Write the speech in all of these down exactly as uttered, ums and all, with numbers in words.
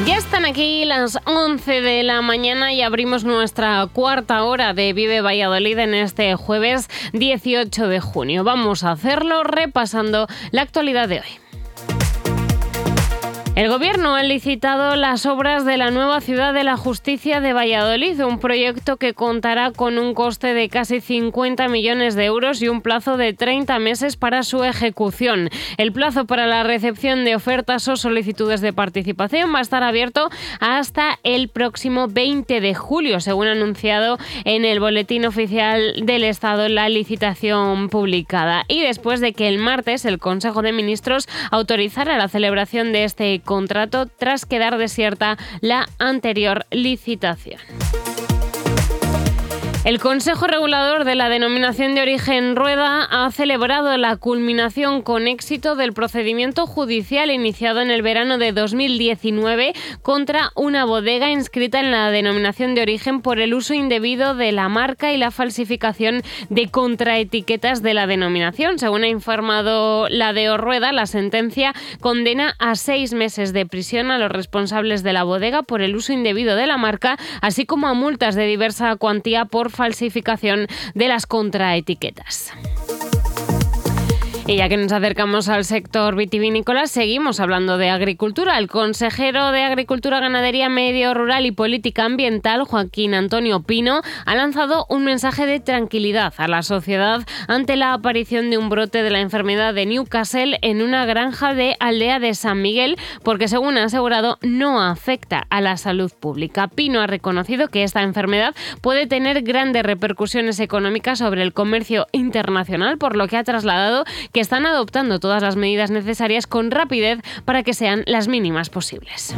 Ya están aquí las once de la mañana y abrimos nuestra cuarta hora de Vive Valladolid en este jueves dieciocho de junio. Vamos a hacerlo repasando la actualidad de hoy. El Gobierno ha licitado las obras de la nueva Ciudad de la Justicia de Valladolid, un proyecto que contará con un coste de casi cincuenta millones de euros y un plazo de treinta meses para su ejecución. El plazo para la recepción de ofertas o solicitudes de participación va a estar abierto hasta el próximo veinte de julio, según ha anunciado en el Boletín Oficial del Estado la licitación publicada. Y después de que el martes el Consejo de Ministros autorizara la celebración de este contrato tras quedar desierta la anterior licitación. El Consejo Regulador de la Denominación de Origen Rueda ha celebrado la culminación con éxito del procedimiento judicial iniciado en el verano de dos mil diecinueve contra una bodega inscrita en la Denominación de Origen por el uso indebido de la marca y la falsificación de contraetiquetas de la denominación. Según ha informado la D O Rueda, la sentencia condena a seis meses de prisión a los responsables de la bodega por el uso indebido de la marca, así como a multas de diversa cuantía por falsificación de las contraetiquetas. Y ya que nos acercamos al sector vitivinícola, seguimos hablando de agricultura. El consejero de Agricultura, Ganadería, Medio Rural y Política Ambiental, Joaquín Antonio Pino, ha lanzado un mensaje de tranquilidad a la sociedad ante la aparición de un brote de la enfermedad de Newcastle en una granja de Aldea de San Miguel, porque según ha asegurado no afecta a la salud pública. Pino ha reconocido que esta enfermedad puede tener grandes repercusiones económicas sobre el comercio internacional, por lo que ha trasladado que están adoptando todas las medidas necesarias con rapidez para que sean las mínimas posibles.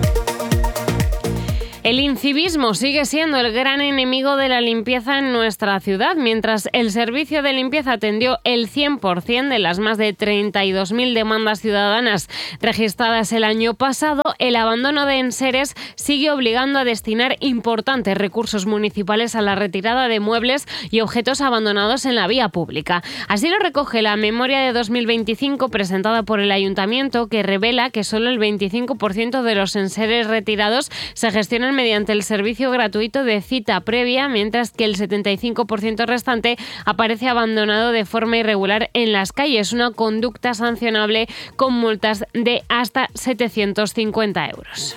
El incivismo sigue siendo el gran enemigo de la limpieza en nuestra ciudad. Mientras el servicio de limpieza atendió el cien por ciento de las más de treinta y dos mil demandas ciudadanas registradas el año pasado, el abandono de enseres sigue obligando a destinar importantes recursos municipales a la retirada de muebles y objetos abandonados en la vía pública. Así lo recoge la memoria de dos mil veinticinco presentada por el Ayuntamiento, que revela que solo el veinticinco por ciento de los enseres retirados se gestionan mediante el servicio gratuito de cita previa, mientras que el setenta y cinco por ciento restante aparece abandonado de forma irregular en las calles, una conducta sancionable con multas de hasta setecientos cincuenta euros.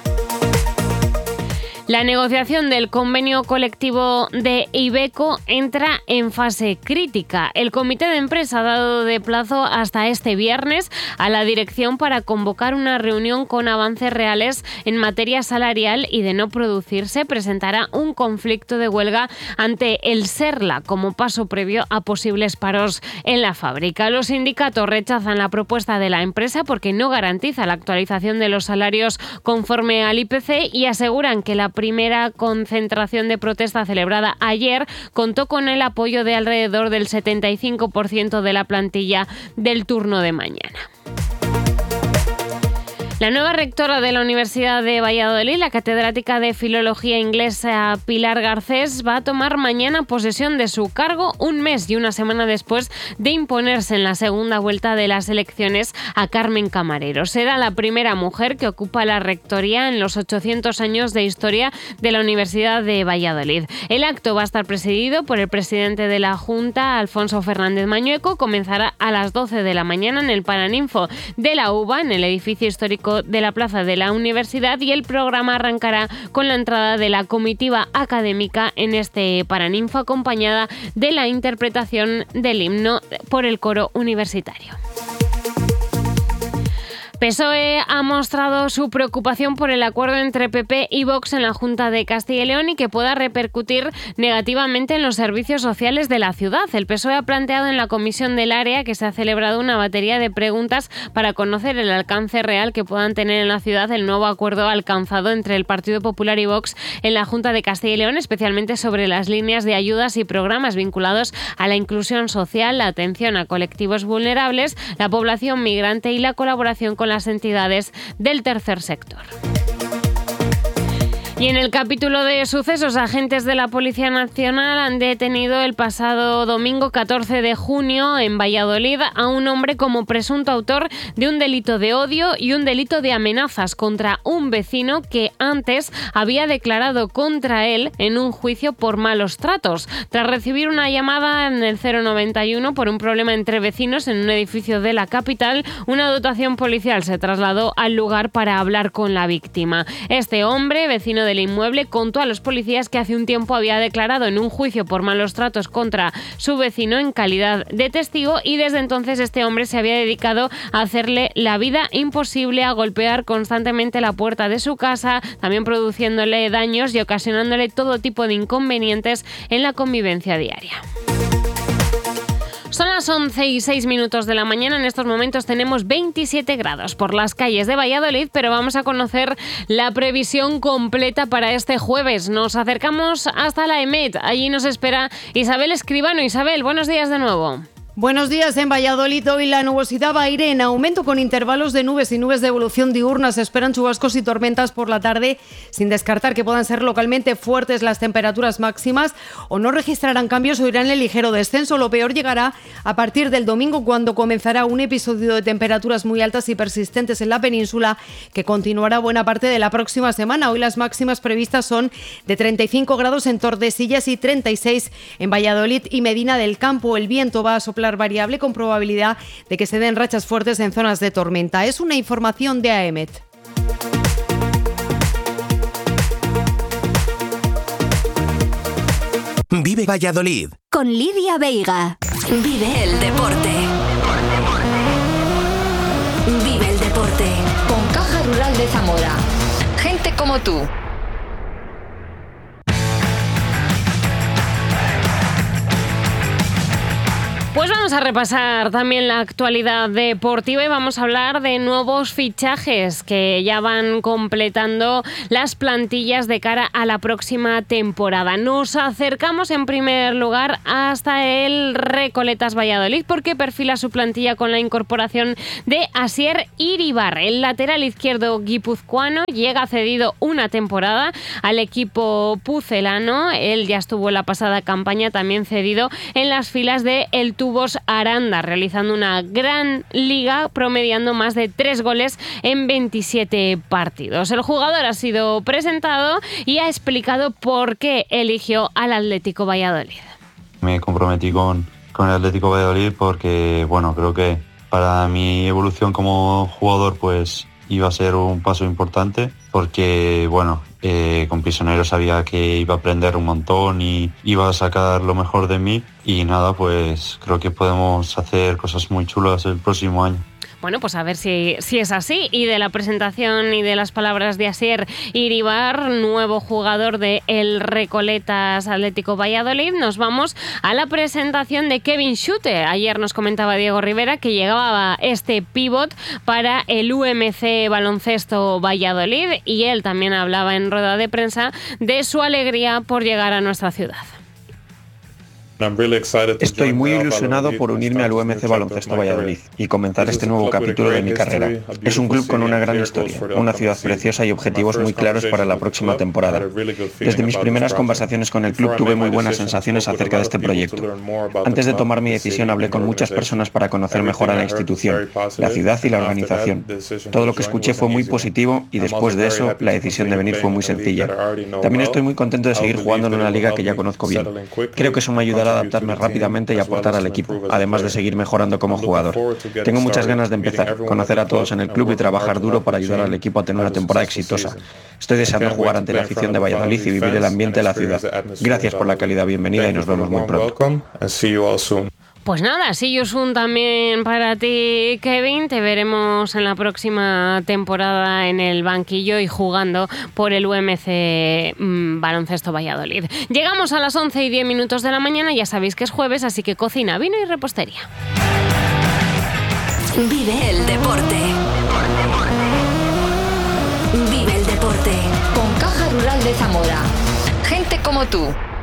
La negociación del convenio colectivo de Iveco entra en fase crítica. El comité de empresa ha dado de plazo hasta este viernes a la dirección para convocar una reunión con avances reales en materia salarial y, de no producirse, presentará un conflicto de huelga ante el SERLA como paso previo a posibles paros en la fábrica. Los sindicatos rechazan la propuesta de la empresa porque no garantiza la actualización de los salarios conforme al I P C y aseguran que la primera concentración de protesta celebrada ayer contó con el apoyo de alrededor del setenta y cinco por ciento de la plantilla del turno de mañana. La nueva rectora de la Universidad de Valladolid, la catedrática de Filología Inglesa Pilar Garcés, va a tomar mañana posesión de su cargo, un mes y una semana después de imponerse en la segunda vuelta de las elecciones a Carmen Camarero. Será la primera mujer que ocupa la rectoría en los ochocientos años de historia de la Universidad de Valladolid. El acto va a estar presidido por el presidente de la Junta, Alfonso Fernández Mañueco. Comenzará a las doce de la mañana en el Paraninfo de la U B A, en el edificio histórico de la plaza de la universidad, y el programa arrancará con la entrada de la comitiva académica en este Paraninfo, acompañada de la interpretación del himno por el coro universitario. P S O E ha mostrado su preocupación por el acuerdo entre P P y Vox en la Junta de Castilla y León y que pueda repercutir negativamente en los servicios sociales de la ciudad. El P S O E ha planteado en la comisión del área que se ha celebrado una batería de preguntas para conocer el alcance real que puedan tener en la ciudad el nuevo acuerdo alcanzado entre el Partido Popular y Vox en la Junta de Castilla y León, especialmente sobre las líneas de ayudas y programas vinculados a la inclusión social, la atención a colectivos vulnerables, la población migrante y la colaboración con las entidades del tercer sector. Y en el capítulo de sucesos, agentes de la Policía Nacional han detenido el pasado domingo catorce de junio en Valladolid a un hombre como presunto autor de un delito de odio y un delito de amenazas contra un vecino que antes había declarado contra él en un juicio por malos tratos. Tras recibir una llamada en el cero noventa y uno por un problema entre vecinos en un edificio de la capital, una dotación policial se trasladó al lugar para hablar con la víctima. Este hombre, vecino del inmueble, contó a los policías que hace un tiempo había declarado en un juicio por malos tratos contra su vecino en calidad de testigo y desde entonces este hombre se había dedicado a hacerle la vida imposible, a golpear constantemente la puerta de su casa, también produciéndole daños y ocasionándole todo tipo de inconvenientes en la convivencia diaria. Son las once y seis minutos de la mañana. En estos momentos tenemos veintisiete grados por las calles de Valladolid, pero vamos a conocer la previsión completa para este jueves. Nos acercamos hasta la EMET. Allí nos espera Isabel Escribano. Isabel, buenos días de nuevo. Buenos días. En Valladolid hoy la nubosidad va a ir en aumento con intervalos de nubes y nubes de evolución diurna. Se esperan chubascos y tormentas por la tarde, sin descartar que puedan ser localmente fuertes las temperaturas máximas o no registrarán cambios o irán en ligero descenso. Lo peor llegará a partir del domingo, cuando comenzará un episodio de temperaturas muy altas y persistentes en la península que continuará buena parte de la próxima semana. Hoy las máximas previstas son de treinta y cinco grados en Tordesillas y treinta y seis en Valladolid y Medina del Campo. El viento va a soplar variable con probabilidad de que se den rachas fuertes en zonas de tormenta. Es una información de A E M E T. Vive Valladolid con Lidia Veiga. Vive el deporte. Vive el deporte con Caja Rural de Zamora. Gente como tú. Pues vamos a repasar también la actualidad deportiva y vamos a hablar de nuevos fichajes que ya van completando las plantillas de cara a la próxima temporada. Nos acercamos en primer lugar hasta el Recoletas Valladolid porque perfila su plantilla con la incorporación de Asier Iribar. El lateral izquierdo guipuzcoano llega cedido una temporada al equipo pucelano. Él ya estuvo en la pasada campaña también cedido en las filas de el Tubos Aranda, realizando una gran liga, promediando más de tres goles en veintisiete partidos. El jugador ha sido presentado y ha explicado por qué eligió al Atlético Valladolid. Me comprometí con, con el Atlético Valladolid porque, bueno, creo que para mi evolución como jugador pues iba a ser un paso importante porque, bueno, eh, con Prisionero sabía que iba a aprender un montón y iba a sacar lo mejor de mí y nada, pues creo que podemos hacer cosas muy chulas el próximo año. Bueno, pues a ver si, si es así. Y de la presentación y de las palabras de Asier Iribar, nuevo jugador de el Recoletas Atlético Valladolid, nos vamos a la presentación de Kevin Schutte. Ayer nos comentaba Diego Rivera que llegaba este pívot para el U M C Baloncesto Valladolid y él también hablaba en rueda de prensa de su alegría por llegar a nuestra ciudad. Estoy muy ilusionado por unirme al U M C Baloncesto Valladolid y comenzar este nuevo capítulo de mi carrera. Es un club con una gran historia, una ciudad preciosa y objetivos muy claros para la próxima temporada. Desde mis primeras conversaciones con el club tuve muy buenas sensaciones acerca de este proyecto. Antes de tomar mi decisión hablé con muchas personas para conocer mejor a la institución, la ciudad y la organización. Todo lo que escuché fue muy positivo y después de eso la decisión de venir fue muy sencilla. También estoy muy contento de seguir jugando en una liga que ya conozco bien. Creo que eso me ayudará a adaptarme rápidamente y aportar al equipo, además de seguir mejorando como jugador. Tengo muchas ganas de empezar, conocer a todos en el club y trabajar duro para ayudar al equipo a tener una temporada exitosa. Estoy deseando jugar ante la afición de Valladolid y vivir el ambiente de la ciudad. Gracias por la calidad bienvenida y nos vemos muy pronto. Pues nada, see you soon también para ti, Kevin. Te veremos en la próxima temporada en el banquillo y jugando por el U M C mmm, Baloncesto Valladolid. Llegamos a las once y diez minutos de la mañana, ya sabéis que es jueves, así que cocina, vino y repostería. Vive el deporte. Vive el deporte con Caja Rural de Zamora. Gente como tú.